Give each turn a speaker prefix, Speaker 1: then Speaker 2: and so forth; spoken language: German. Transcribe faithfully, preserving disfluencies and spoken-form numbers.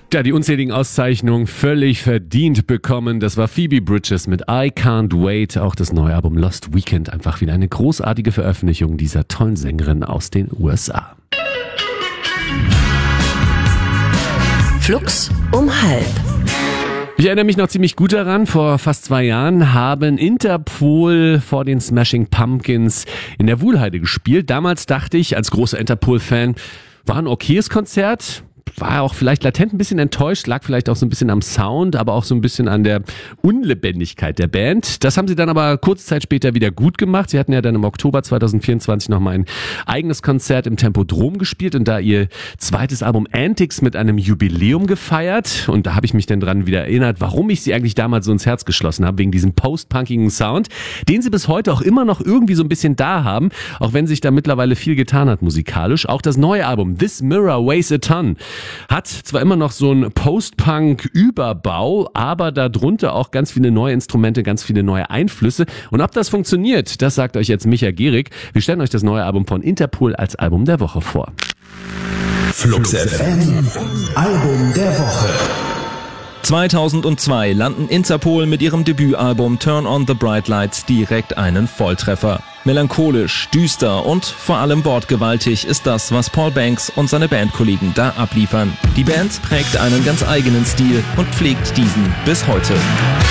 Speaker 1: Ja, die unzähligen Auszeichnungen völlig verdient bekommen. Das war Phoebe Bridgers mit I Can't Wait. Auch das neue Album Lost Weekend. Einfach wieder eine großartige Veröffentlichung dieser tollen Sängerin aus den U S A.
Speaker 2: Flux um halb.
Speaker 1: Ich erinnere mich noch ziemlich gut daran, vor fast zwei Jahren haben Interpol vor den Smashing Pumpkins in der Wuhlheide gespielt. Damals dachte ich als großer Interpol-Fan, war ein okayes Konzert. War auch vielleicht latent ein bisschen enttäuscht, lag vielleicht auch so ein bisschen am Sound, aber auch so ein bisschen an der Unlebendigkeit der Band. Das haben sie dann aber kurze Zeit später wieder gut gemacht. Sie hatten ja dann im Oktober zwanzig vierundzwanzig nochmal ein eigenes Konzert im Tempodrom gespielt und da ihr zweites Album Antics mit einem Jubiläum gefeiert. Und da habe ich mich dann dran wieder erinnert, warum ich sie eigentlich damals so ins Herz geschlossen habe, wegen diesem post-punkigen Sound, den sie bis heute auch immer noch irgendwie so ein bisschen da haben, auch wenn sich da mittlerweile viel getan hat musikalisch. Auch das neue Album This Mirror Weighs a Ton hat zwar immer noch so einen Post-Punk-Überbau, aber darunter auch ganz viele neue Instrumente, ganz viele neue Einflüsse. Und ob das funktioniert, das sagt euch jetzt Micha Gehrig. Wir stellen euch das neue Album von Interpol als Album der Woche vor.
Speaker 3: Flux F M, Album der Woche.
Speaker 4: zweitausendzwei landen Interpol mit ihrem Debütalbum Turn on the Bright Lights direkt einen Volltreffer. Melancholisch, düster und vor allem wortgewaltig ist das, was Paul Banks und seine Bandkollegen da abliefern. Die Band prägt einen ganz eigenen Stil und pflegt diesen bis heute.